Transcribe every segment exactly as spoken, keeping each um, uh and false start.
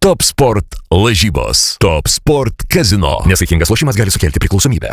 Top Sport lažybos. Top Sport Casino. Nesaikingas lošimas gali sukelti priklausomybę.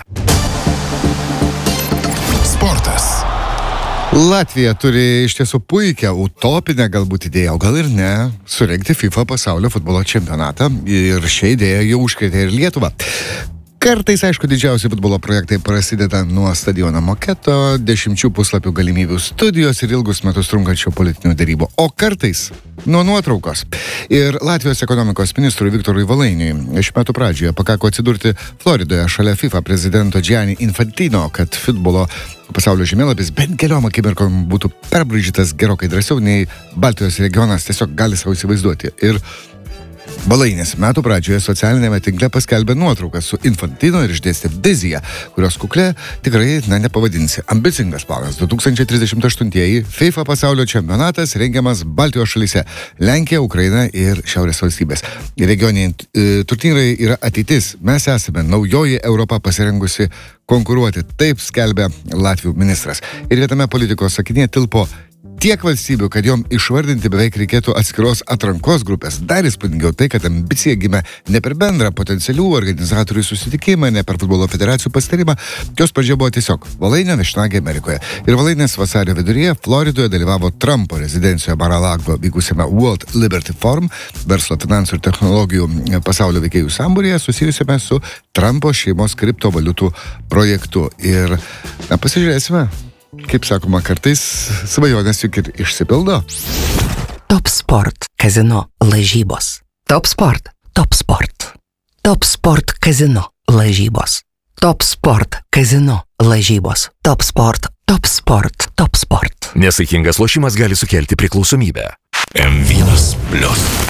Sportas. Latvija turi iš tiesų puikią utopinę galbūt idėją, o gal ir ne, surengti FIFA pasaulio futbolo čempionatą, ir šią idėją jau užkrėtė ir Lietuvą. Kartais, aišku, didžiausi futbolo projektai prasideda nuo stadiono maketo, dešimčių puslapių galimybių studijos ir ilgus metus trunkančio politinių darybų, o kartais nuo nuotraukos. Ir Latvijos ekonomikos ministrui Viktorui Valainiui šių metų pradžioje pakako atsidurti Floridoje šalia FIFA prezidento Gianni Infantino, kad futbolo pasaulio žemėlapis bent keliom akimirkom būtų perbraižytas gerokai drąsiau nei Baltijos regionas tiesiog gali savo įsivaizduoti. Ir Valainis metų pradžioje socialinėme tinkle paskelbė nuotrauką su Infantino ir išdėstė viziją, kurios kuklė tikrai, na, nepavadinsi. Ambicingas planas. du tūkstančiai trisdešimt aštuntieji FIFA pasaulio čempionatas rengiamas Baltijos šalyse - Lenkija, Ukraina ir Šiaurės valstybės. Regioniniai e, turnyrai yra ateitis. Mes esame naujoji Europa pasirengusi konkuruoti. Taip skelbė Latvių ministras. Ir vietame politikos sakinėje tilpo tiek valstybių, kad jom išvardinti beveik reikėtų atskiros atrankos grupės. Dar įspūdingiau tai, kad ambicija gimė ne per bendrą potencialių organizatorių susitikimą, ne per futbolo federacijų pasitarimą. Jos pradžia buvo tiesiog Valainio viešnagė Amerikoje. Ir Valainis vasario viduryje Floridoje dalyvavo Trumpo rezidencijoje Mar-a-Lago vykusiame World Liberty Forum, verslo, finansų ir technologijų pasaulio veikėjų sambūryje, susijusiame su Trumpo šeimos kriptovaliutų projektu. Ir na, pasižiūrėsime. Kaip sakoma, kartais svajonės juk ir išsipildo. Top Sport Casino lažybos. Top Sport. Top Sport. Top Sport Casino lažybos. Top Sport Casino lažybos. Top Sport. Top Sport. Top Sport. Nesaikingas lošimas gali sukelti priklausomybę. M vienas plius.